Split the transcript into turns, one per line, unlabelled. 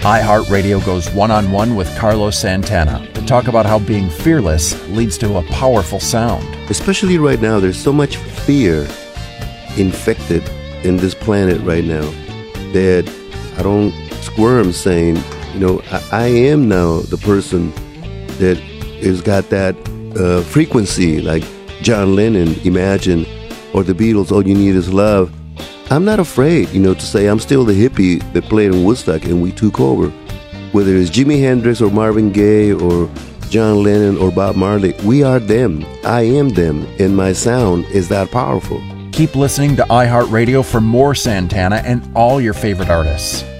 iHeartRadio goes one-on-one with Carlos Santana to talk about how being fearless leads to a powerful sound.
Especially right now, there's so much fear infected in this planet right now that I don't squirm saying, I am now the person that has got that frequency like John Lennon, Imagine, or the Beatles, All You Need Is Love. I'm not afraid, to say I'm still the hippie that played in Woodstock and we took over. Whether it's Jimi Hendrix or Marvin Gaye or John Lennon or Bob Marley, we are them. I am them, and my sound is that powerful.
Keep listening to iHeartRadio for more Santana and all your favorite artists.